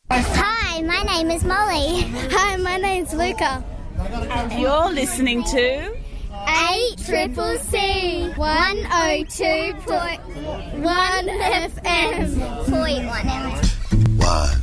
Hi, my name is Molly. Hi, my name's Luca. And you're listening to 8CCC 102.1 FM. 0.1 FM. One.